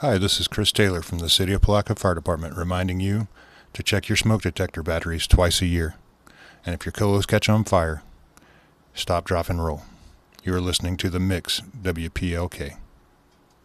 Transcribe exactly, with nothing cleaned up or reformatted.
Hi, this is Chris Taylor from the City of Palaca Fire Department reminding you to check your smoke detector batteries twice a year. And if your colos catch on fire, stop, drop, and roll. You are listening to The Mix, W P L K.